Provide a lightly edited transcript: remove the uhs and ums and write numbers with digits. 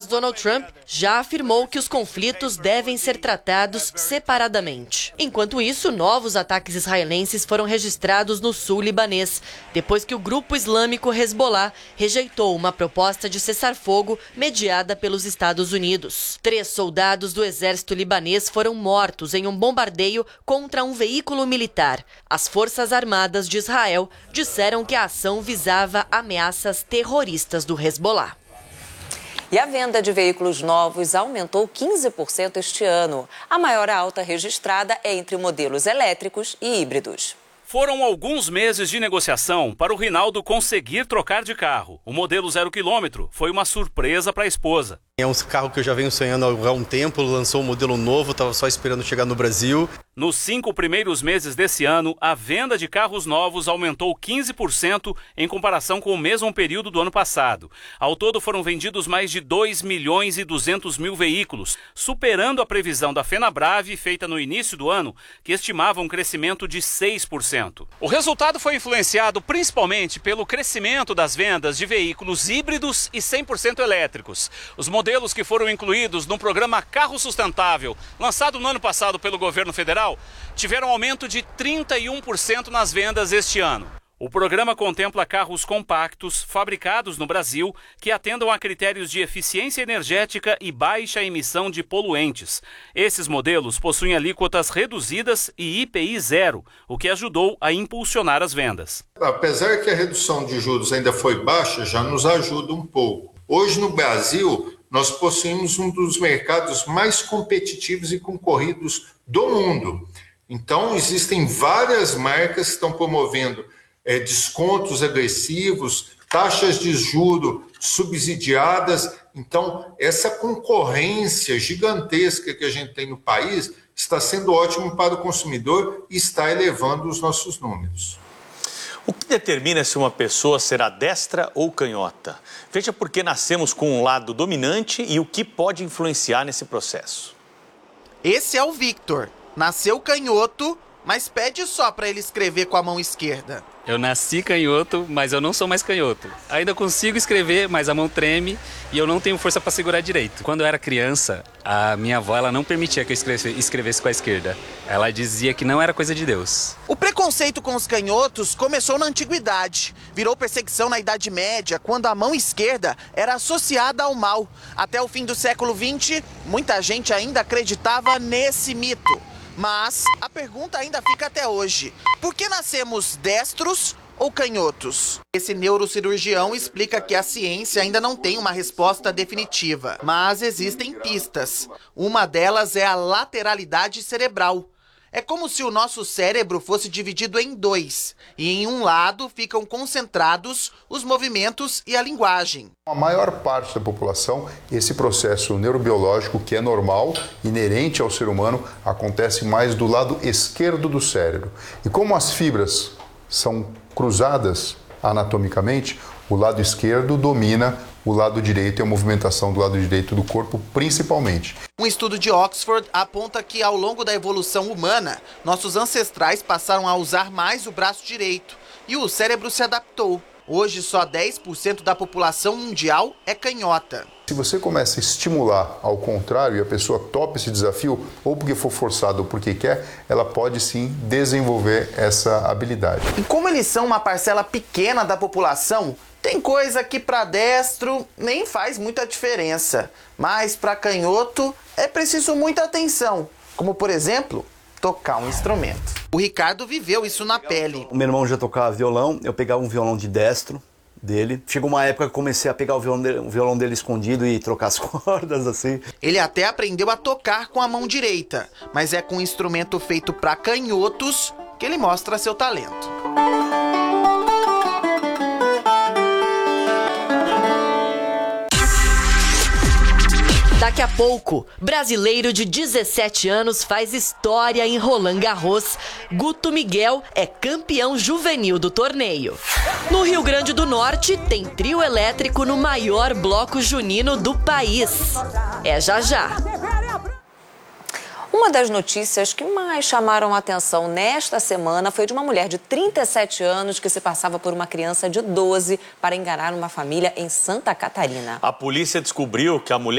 Donald Trump já afirmou que os conflitos devem ser tratados separadamente. Enquanto isso, novos ataques israelenses foram registrados no sul libanês, depois que o grupo islâmico Hezbollah rejeitou uma proposta de cessar-fogo mediada pelos Estados Unidos. 3 soldados do exército libanês foram mortos em um bombardeio contra um veículo militar. As Forças Armadas de Israel disseram que a ação visava ameaças terroristas do Hezbollah. E a venda de veículos novos aumentou 15% este ano. A maior alta registrada é entre modelos elétricos e híbridos. Foram alguns meses de negociação para o Rinaldo conseguir trocar de carro. O modelo 0 km foi uma surpresa para a esposa. É um carro que eu já venho sonhando há um tempo, lançou um modelo novo, estava só esperando chegar no Brasil. Nos 5 primeiros meses desse ano, a venda de carros novos aumentou 15% em comparação com o mesmo período do ano passado. Ao todo foram vendidos mais de 2.200.000 veículos, superando a previsão da Fenabrave feita no início do ano, que estimava um crescimento de 6%. O resultado foi influenciado principalmente pelo crescimento das vendas de veículos híbridos e 100% elétricos. Os modelos que foram incluídos no programa Carro Sustentável, lançado no ano passado pelo governo federal, tiveram aumento de 31% nas vendas este ano. O programa contempla carros compactos, fabricados no Brasil, que atendam a critérios de eficiência energética e baixa emissão de poluentes. Esses modelos possuem alíquotas reduzidas e IPI zero, o que ajudou a impulsionar as vendas. Apesar que a redução de juros ainda foi baixa, já nos ajuda um pouco. Hoje no Brasil, nós possuímos um dos mercados mais competitivos e concorridos do mundo. Então, existem várias marcas que estão promovendo descontos agressivos, taxas de juro subsidiadas. Então, essa concorrência gigantesca que a gente tem no país está sendo ótimo para o consumidor e está elevando os nossos números. O que determina se uma pessoa será destra ou canhota? Veja por que nascemos com um lado dominante e o que pode influenciar nesse processo. Esse é o Victor. Nasceu canhoto, mas pede só para ele escrever com a mão esquerda. Eu nasci canhoto, mas eu não sou mais canhoto. Ainda consigo escrever, mas a mão treme e eu não tenho força para segurar direito. Quando eu era criança, a minha avó ela não permitia que eu escrevesse com a esquerda. Ela dizia que não era coisa de Deus. O preconceito com os canhotos começou na antiguidade. Virou perseguição na Idade Média, quando a mão esquerda era associada ao mal. Até o fim do século XX, muita gente ainda acreditava nesse mito. Mas a pergunta ainda fica até hoje: por que nascemos destros ou canhotos? Esse neurocirurgião explica que a ciência ainda não tem uma resposta definitiva, mas existem pistas. Uma delas é a lateralidade cerebral. É como se o nosso cérebro fosse dividido em 2, e em um lado ficam concentrados os movimentos e a linguagem. A maior parte da população, esse processo neurobiológico, que é normal, inerente ao ser humano, acontece mais do lado esquerdo do cérebro. E como as fibras são cruzadas anatomicamente, o lado esquerdo domina o lado direito e a movimentação do lado direito do corpo, principalmente. Um estudo de Oxford aponta que ao longo da evolução humana, nossos ancestrais passaram a usar mais o braço direito e o cérebro se adaptou. Hoje, só 10% da população mundial é canhota. Se você começa a estimular ao contrário e a pessoa topa esse desafio, ou porque for forçado ou porque quer, ela pode sim desenvolver essa habilidade. E como eles são uma parcela pequena da população, tem coisa que para destro nem faz muita diferença, mas para canhoto é preciso muita atenção, como por exemplo, tocar um instrumento. O Ricardo viveu isso na pele. O meu irmão já tocava violão, eu pegava um violão de destro dele. Chegou uma época que eu comecei a pegar o violão dele escondido e trocar as cordas assim. Ele até aprendeu a tocar com a mão direita, mas é com um instrumento feito para canhotos que ele mostra seu talento. Daqui a pouco, brasileiro de 17 anos faz história em Roland Garros. Guto Miguel é campeão juvenil do torneio. No Rio Grande do Norte, tem trio elétrico no maior bloco junino do país. É já já. Uma das notícias que mais chamaram a atenção nesta semana foi de uma mulher de 37 anos que se passava por uma criança de 12 para enganar uma família em Santa Catarina. A polícia descobriu que a mulher